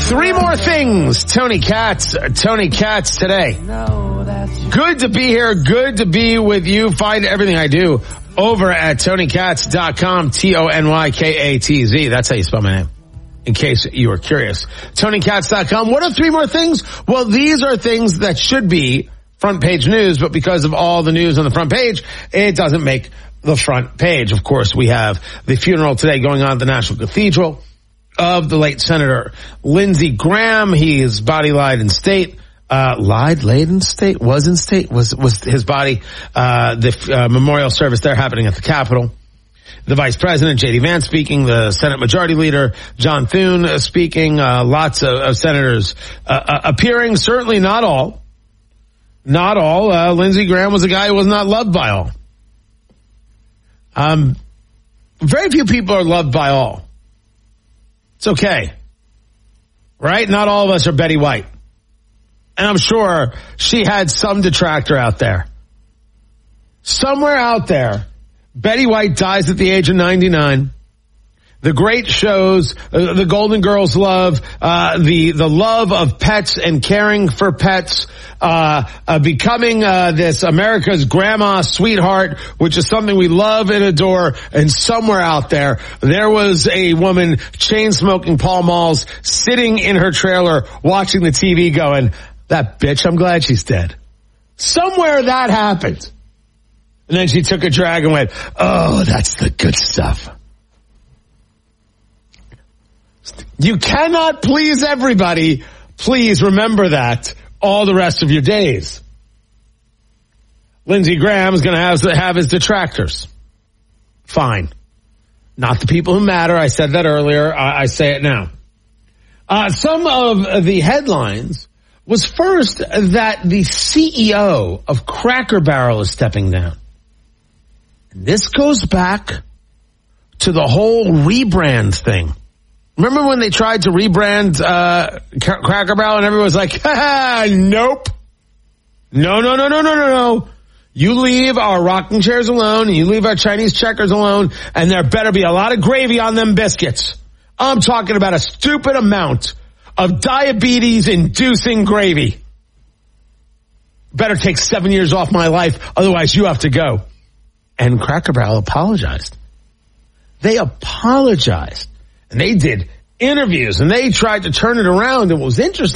Three more things. Tony Katz today. Good to be here. Good to be with you. Find everything I do over at TonyKatz.com. TonyKatz. That's how you spell my name, in case you were curious. TonyKatz.com. What are three more things? Well, these are things that should be front page news, but because of all the news on the front page, it doesn't make the front page. Of course, we have the funeral today going on at the National Cathedral of the late Senator Lindsey Graham. His body laid in state. Was his body, the memorial service there happening at the Capitol. The Vice President, J.D. Vance, speaking, the Senate Majority Leader, John Thune, speaking, lots of senators appearing, certainly not all. Lindsey Graham was a guy who was not loved by all. Very few people are loved by all. It's okay. Right? Not all of us are Betty White. And I'm sure she had some detractor out there. Somewhere out there, Betty White dies at the age of 99. The great shows, the Golden Girls love, the love of pets and caring for pets, becoming, this America's grandma sweetheart, which is something we love and adore. And somewhere out there was a woman chain smoking Pall Malls, sitting in her trailer, watching the TV going, that bitch, I'm glad she's dead. Somewhere that happened. And then she took a drag and went, oh, that's the good stuff. You cannot please everybody. Please remember that all the rest of your days. Lindsey Graham is going to have his detractors. Fine. Not the people who matter. I said that earlier. I say it now. Some of the headlines was first that the CEO of Cracker Barrel is stepping down. And this goes back to the whole rebrand thing. Remember when they tried to rebrand Cracker Barrel and everyone was like, nope. No. You leave our rocking chairs alone and you leave our Chinese checkers alone, and there better be a lot of gravy on them biscuits. I'm talking about a stupid amount of diabetes-inducing gravy. Better take 7 years off my life, otherwise you have to go. And Cracker Barrel apologized. They apologized. And they did interviews and they tried to turn it around. And what was interesting